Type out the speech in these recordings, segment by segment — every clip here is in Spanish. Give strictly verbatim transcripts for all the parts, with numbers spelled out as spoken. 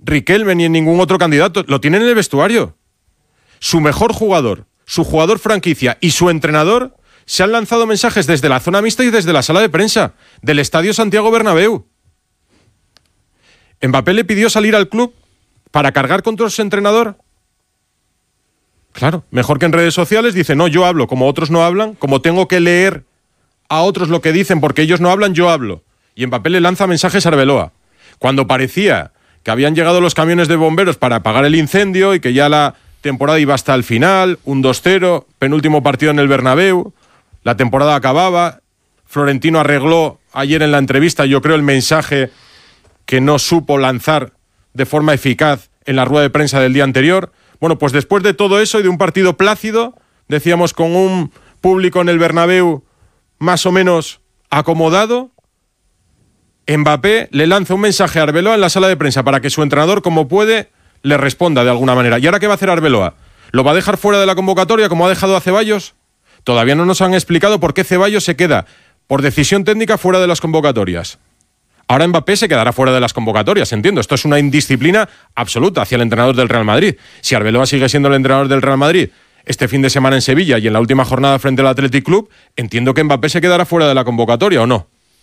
Riquelme ni en ningún otro candidato. Lo tienen en el vestuario. Su mejor jugador, su jugador franquicia y su entrenador se han lanzado mensajes desde la zona mixta y desde la sala de prensa del Estadio Santiago Bernabéu. ¿Mbappé le pidió salir al club para cargar contra su entrenador? Claro, mejor que en redes sociales dice, no, yo hablo como otros no hablan, como tengo que leer a otros lo que dicen porque ellos no hablan, yo hablo. Y Mbappé le lanza mensajes a Arbeloa. Cuando parecía que habían llegado los camiones de bomberos para apagar el incendio y que ya la temporada iba hasta el final, un dos cero, penúltimo partido en el Bernabéu, la temporada acababa, Florentino arregló ayer en la entrevista, yo creo, el mensaje que no supo lanzar de forma eficaz en la rueda de prensa del día anterior. Bueno, pues después de todo eso y de un partido plácido, decíamos con un público en el Bernabéu más o menos acomodado, Mbappé le lanza un mensaje a Arbeloa en la sala de prensa para que su entrenador, como puede, le responda de alguna manera. ¿Y ahora qué va a hacer Arbeloa? ¿Lo va a dejar fuera de la convocatoria como ha dejado a Ceballos? Todavía no nos han explicado por qué Ceballos se queda, por decisión técnica, fuera de las convocatorias. Ahora Mbappé se quedará fuera de las convocatorias, entiendo. Esto es una indisciplina absoluta hacia el entrenador del Real Madrid. Si Arbeloa sigue siendo el entrenador del Real Madrid este fin de semana en Sevilla y en la última jornada frente al Athletic Club, entiendo que Mbappé se quedará fuera de la convocatoria, ¿o no?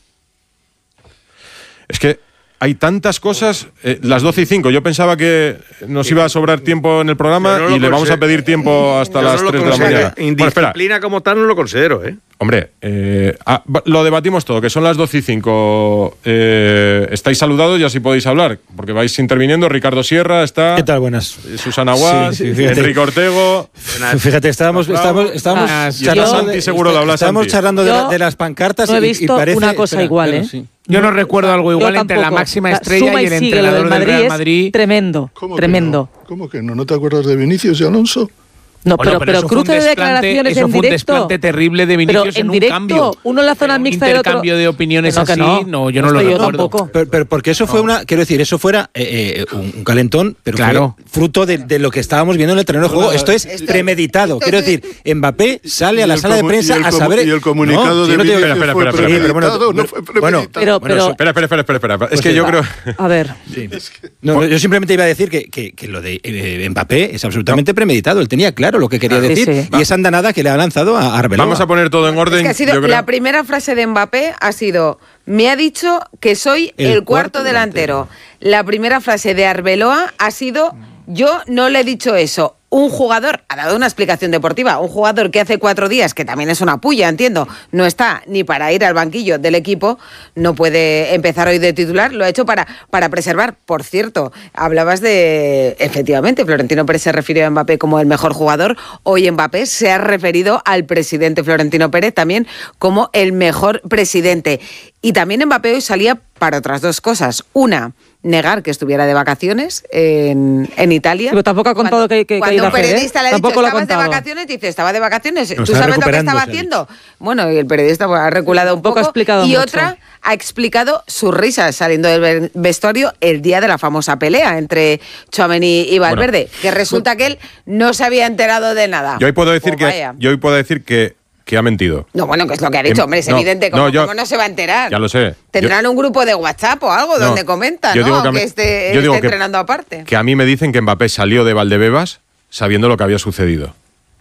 Es que hay tantas cosas, eh, las doce y cinco. Yo pensaba que nos iba a sobrar tiempo en el programa no y le vamos a pedir tiempo hasta las no tres de la mañana. Indisciplina bueno, espera. Como tal no lo considero, ¿eh? Hombre, eh, ah, lo debatimos todo, que son las doce y cinco. Eh, estáis saludados y así podéis hablar, porque vais interviniendo. Ricardo Sierra está. ¿Qué tal? Buenas. Susana Guas, sí, sí, Enrique Ortego. Fíjate, estábamos, estábamos, estábamos ah, charlando, Santi, de, seguro de hablar estábamos Santi. charlando de, la, de las pancartas no he visto y, y parece una cosa espera, igual, pero, ¿eh? Sí. Yo no recuerdo algo igual Yo entre la máxima estrella Suma y el y sigue, entrenador lo del del Real Madrid. Tremendo, ¿Cómo tremendo. Que no? ¿Cómo que no? ¿No te acuerdas de Vinicius y Alonso? No, pero, bueno, pero, pero cruce de declaraciones eso en fue un directo. desplante terrible de Vinicius pero en, en un directo, cambio. Uno en la zona mixta y otro. Un intercambio de opiniones no, así, no, no, yo no, no lo yo recuerdo. Pero, pero porque eso fue no. una, quiero decir, eso fuera eh, eh, un calentón, pero claro. fue fruto de, de lo que estábamos viendo en el terreno de juego. Esto es esto, premeditado. Esto quiero decir, Mbappé sale a la sala de prensa a saber. Y el comunicado no, de Vinicius espera, fue espera, premeditado, no fue premeditado. Bueno, pero, pero, bueno, espera, espera, espera, espera, espera. Es pues que yo creo. A ver. Sí. No, yo simplemente iba a decir que, que, que lo de eh, Mbappé es absolutamente no. premeditado. Él tenía claro lo que quería sí, decir sí. y esa andanada que le ha lanzado a Arbeloa. Vamos a poner todo en orden. Es que ha sido, yo creo... La primera frase de Mbappé ha sido: me ha dicho que soy el, el cuarto, cuarto delantero. delantero. La primera frase de Arbeloa ha sido: yo no le he dicho eso. Un jugador, ha dado una explicación deportiva, un jugador que hace cuatro días, que también es una puya, entiendo, no está ni para ir al banquillo del equipo, no puede empezar hoy de titular, lo ha hecho para, para preservar. Por cierto, hablabas de, efectivamente, Florentino Pérez se refirió a Mbappé como el mejor jugador, hoy Mbappé se ha referido al presidente Florentino Pérez también como el mejor presidente. Y también Mbappé hoy salía para otras dos cosas. Una, negar que estuviera de vacaciones en, en Italia. Pero tampoco ha contado cuando, que, que, cuando que un periodista le ha dicho, ¿estabas de vacaciones? Dice, estaba de vacaciones. No, ¿Tú sabes lo que estaba haciendo? Bueno, y el periodista pues, ha reculado un poco. Ha explicado y mucho. Otra, ha explicado sus risas saliendo del vestuario el día de la famosa pelea entre Tchouaméni y Valverde, bueno, que resulta que él no se había enterado de nada. Yo hoy puedo decir pues que yo hoy puedo decir que que ha mentido. No, bueno, que es lo que ha dicho, hombre, es no, evidente. ¿Cómo no, yo, ¿cómo no se va a enterar? Ya lo sé. Tendrán yo, un grupo de WhatsApp o algo no, donde comenta, ¿no? Digo que, me, esté, yo digo esté que, entrenando aparte. Que a mí me dicen que Mbappé salió de Valdebebas sabiendo lo que había sucedido.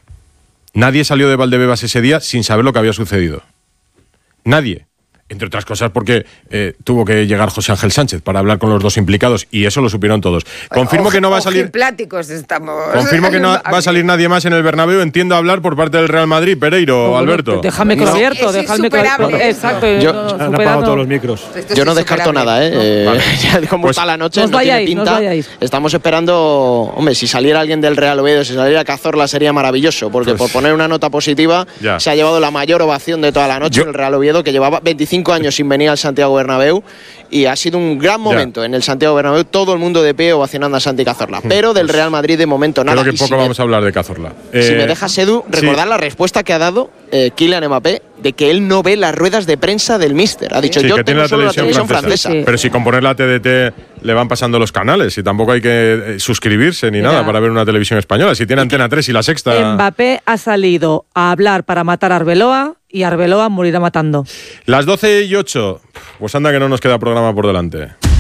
Nadie salió de Valdebebas ese día sin saber lo que había sucedido. Nadie. Entre otras cosas porque eh, tuvo que llegar José Ángel Sánchez para hablar con los dos implicados y eso lo supieron todos. Confirmo que no va a salir. Estamos. Confirmo que no va a salir nadie más en el Bernabéu. Entiendo hablar por parte del Real Madrid, Pereiro, no, Alberto. Déjame que lo abierto, déjame que lo Exacto. Yo, no, han apagado todos los micros. Yo no descarto nada, ¿eh? No. Vale. Ya como pues, está la noche, no vayáis, tiene pinta. Estamos esperando, hombre, si saliera alguien del Real Oviedo, si saliera Cazorla sería maravilloso, porque pues, por poner una nota positiva ya. Se ha llevado la mayor ovación de toda la noche en el Real Oviedo, que llevaba veinticinco años sin venir al Santiago Bernabéu y ha sido un gran momento ya. En el Santiago Bernabéu, todo el mundo de pie ovacionando a Santi Cazorla, pero del Real Madrid de momento nada. Creo que poco si vamos me, a hablar de Cazorla. Si eh, me dejas, Edu, recordar sí. La respuesta que ha dado eh, Kylian Mbappé de que él no ve las ruedas de prensa del míster. Ha dicho, sí, yo que tengo tiene la solo televisión, la televisión francesa. francesa. Sí. Pero si con poner la T D T le van pasando los canales y tampoco hay que eh, suscribirse ni Mira. Nada para ver una televisión española. Si tiene Antena tres y La Sexta... Mbappé ha salido a hablar para matar a Arbeloa y Arbeloa morirá matando. Las doce y ocho. Pues anda que no nos queda programa por delante.